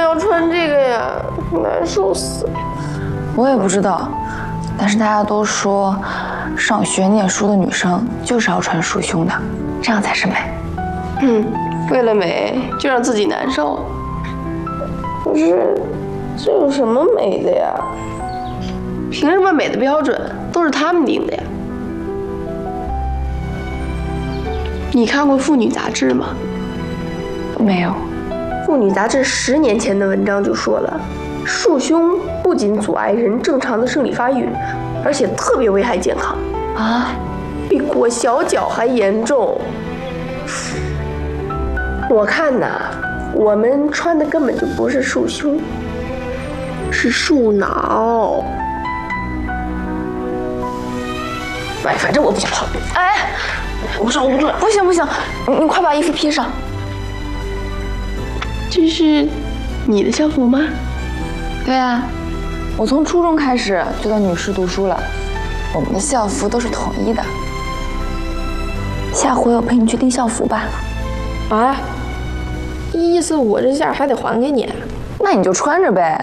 要穿这个呀？难受死！ 我也不知道，但是大家都说，上学念书的女生就是要穿束胸的，这样才是美。 为了美就让自己难受。可是，这有什么美的呀？凭什么美的标准都是他们定的呀？你看过《妇女》杂志吗？ 没有。 《妇女》杂志10年前的文章就说了，束胸不仅阻碍人正常的生理发育，而且特别危害健康啊， 比裹小脚还严重。我看呐，我们穿的根本就不是束胸，是束脑。哎，反正我不想跑。哎，我上不住了。 不行不行，你快把衣服披上。 这是你的校服吗？ 对啊，我从初中开始就在女士读书了，我们的校服都是统一的。下回我陪你去订校服吧。 啊？意思我这件还得还给你？ 那你就穿着呗。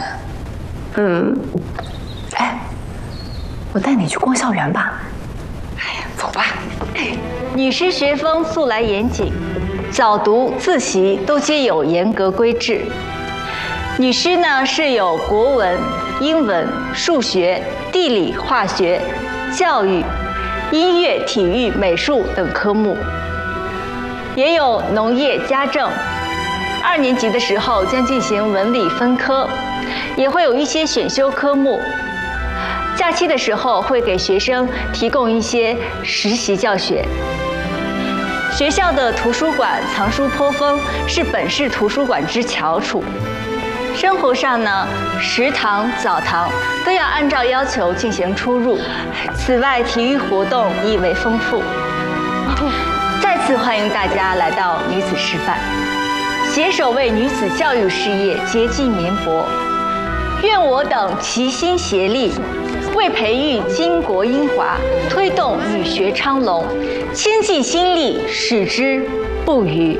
哎，我带你去逛校园吧。哎呀，走吧。 女师学风素来严谨，早读、自习都皆有严格规制。女师呢是有国文、英文、数学、地理、化学、教育、音乐、体育、美术等科目，也有农业、家政。2年级的时候将进行文理分科，也会有一些选修科目。假期的时候会给学生提供一些实习教学。学校的图书馆藏书颇丰，是本市图书馆之翘楚。生活上呢，食堂、澡堂都要按照要求进行出入。此外，体育活动亦为丰富。再次欢迎大家来到女子师范，携手为女子教育事业竭尽绵薄。愿我等齐心协力，为培育巾帼英华，推动女学昌隆，倾尽心力，使之不渝。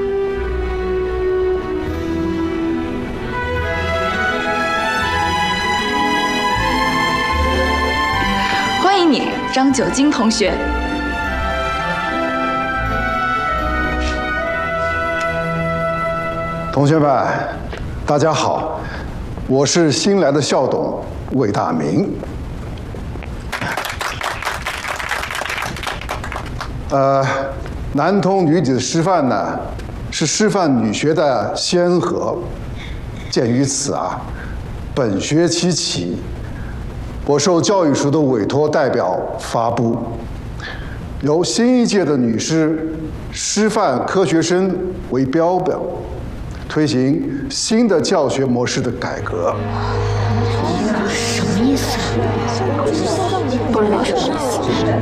欢迎你，张九金同学。 同学们，大家好，我是新来的校董魏大明。南通女子师范呢，是师范女学的先河。鉴于此啊，本学期起，我受教育署的委托，代表发布由新一届的女师范科学生为标本，推行新的教学模式的改革。 什么意思？ 不知道什么意思。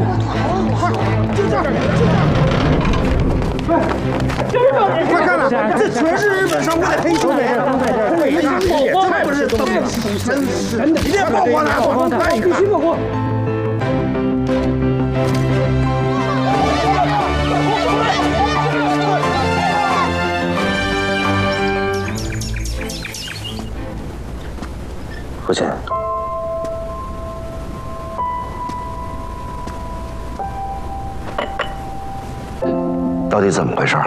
快看了，这全是日本商会的黑手美，没拿过，这不是都是真是，一定要曝光了，必须曝光。 父亲，到底怎么回事？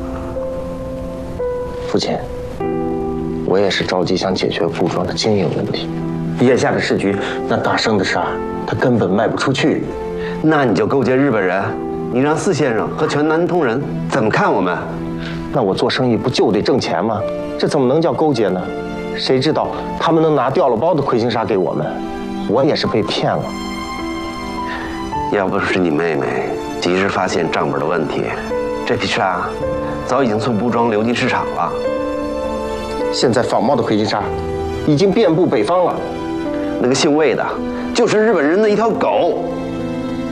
父亲，我也是着急想解决服装的经营问题。眼下的市局，那大生的纱，它根本卖不出去。 那你就勾结日本人，你让4先生和全南通人怎么看我们？ 那我做生意不就得挣钱吗？这怎么能叫勾结呢？谁知道他们能拿掉了包的魁星纱给我们，我也是被骗了。 要不是你妹妹及时发现账本的问题，这批纱早已经从布庄流进市场了。 现在仿冒的魁星纱已经遍布北方了。 那个姓魏的，就是日本人的一条狗。